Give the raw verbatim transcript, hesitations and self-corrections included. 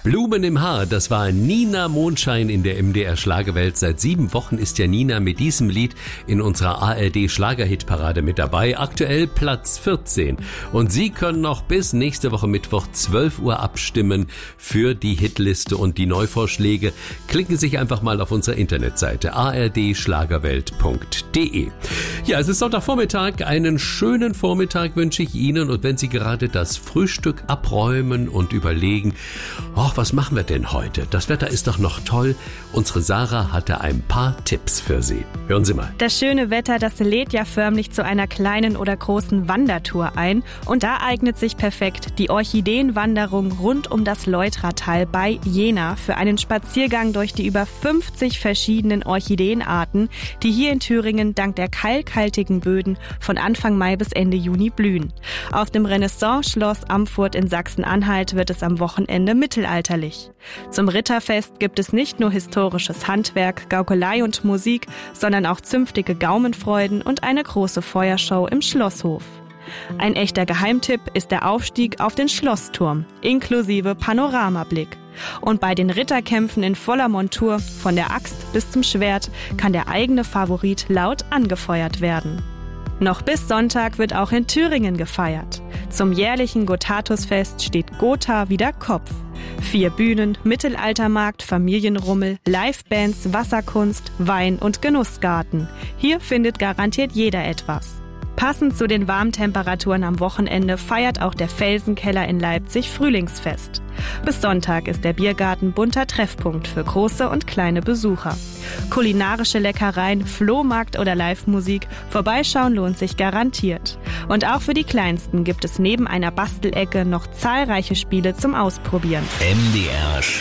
Blumen im Haar, das war Nina Mondschein in der M D R Schlagerwelt. Seit sieben Wochen ist ja Nina mit diesem Lied in unserer A R D Schlagerhitparade mit dabei. Aktuell Platz vierzehn. Und Sie können noch bis nächste Woche Mittwoch zwölf Uhr abstimmen für die Hitliste und die Neuvorschläge. Klicken Sie sich einfach mal auf unsere Internetseite a r d schlagerwelt punkt d e. Ja, es ist Sonntagvormittag. Einen schönen Vormittag wünsche ich Ihnen. Und wenn Sie gerade das Frühstück abräumen und überlegen, oh, was machen wir denn heute? Das Wetter ist doch noch toll. Unsere Sarah hatte ein paar Tipps für Sie. Hören Sie mal. Das schöne Wetter, das lädt ja förmlich zu einer kleinen oder großen Wandertour ein. Und da eignet sich perfekt die Orchideenwanderung rund um das Leutratal bei Jena für einen Spaziergang durch die über fünfzig verschiedenen Orchideenarten, die hier in Thüringen dank der kalkhaltigen Böden von Anfang Mai bis Ende Juni blühen. Auf dem Renaissance-Schloss Amfurt in Sachsen-Anhalt wird es am Wochenende mittelalterlich. Zum Ritterfest gibt es nicht nur historisches Handwerk, Gaukelei und Musik, sondern auch zünftige Gaumenfreuden und eine große Feuershow im Schlosshof. Ein echter Geheimtipp ist der Aufstieg auf den Schlossturm, inklusive Panoramablick. Und bei den Ritterkämpfen in voller Montur, von der Axt bis zum Schwert, kann der eigene Favorit laut angefeuert werden. Noch bis Sonntag wird auch in Thüringen gefeiert. Zum jährlichen Gothatusfest steht Gotha wieder Kopf. Vier Bühnen, Mittelaltermarkt, Familienrummel, Livebands, Wasserkunst, Wein- und Genussgarten. Hier findet garantiert jeder etwas. Passend zu den Warmtemperaturen am Wochenende feiert auch der Felsenkeller in Leipzig Frühlingsfest. Bis Sonntag ist der Biergarten bunter Treffpunkt für große und kleine Besucher. Kulinarische Leckereien, Flohmarkt oder Live-Musik, vorbeischauen lohnt sich garantiert. Und auch für die Kleinsten gibt es neben einer Bastelecke noch zahlreiche Spiele zum Ausprobieren. M D R